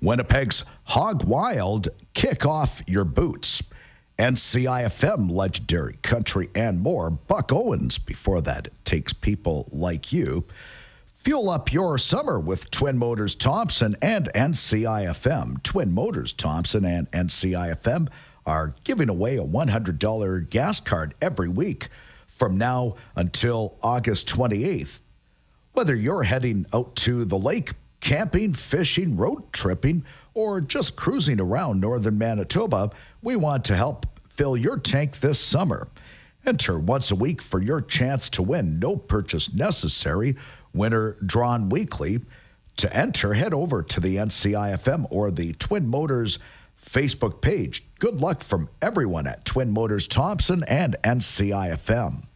Winnipeg's Hog Wild, kick off your boots. NCIFM, legendary country, and more. Buck Owens, before that, takes people like you. Fuel up your summer with Twin Motors Thompson and NCIFM. Twin Motors Thompson and NCIFM are giving away a $100 gas card every week from now until August 28th. Whether you're heading out to the lake, camping, fishing, road tripping, or just cruising around northern Manitoba, we want to help fill your tank this summer. Enter once a week for your chance to win. No purchase necessary. Winner drawn weekly. To enter, head over to the NCIFM or the Twin Motors Facebook page. Good luck from everyone at Twin Motors Thompson and NCIFM.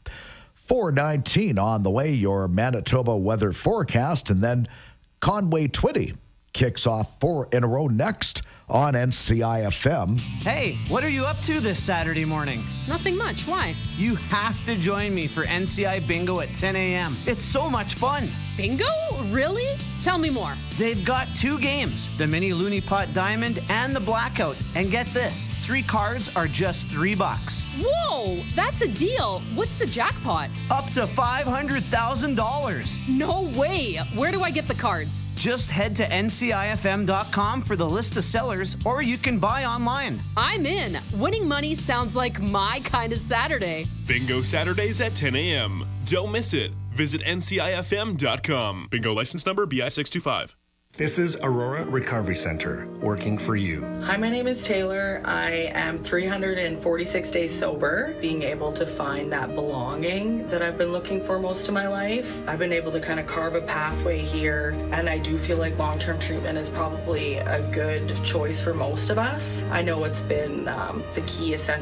4:19 on the way, your Manitoba weather forecast, and then Conway Twitty kicks off 4 in a row next on NCIFM. Hey, what are you up to this Saturday morning? Nothing much. Why? You have to join me for NCI Bingo at 10 a.m. It's so much fun. Bingo? Really? Tell me more. They've got 2 games, the Mini Looney Pot Diamond and the Blackout. And get this, 3 cards are just $3. Whoa, that's a deal. What's the jackpot? Up to $500,000. No way. Where do I get the cards? Just head to ncifm.com for the list of sellers, or you can buy online. I'm in. Winning money sounds like my kind of Saturday. Bingo Saturdays at 10 a.m. Don't miss it. Visit ncifm.com. Bingo license number BI625. This is Aurora Recovery Center, working for you. Hi, my name is Taylor. I am 346 days sober, being able to find that belonging that I've been looking for most of my life. I've been able to kind of carve a pathway here, and I do feel like long-term treatment is probably a good choice for most of us. I know it's been the key essential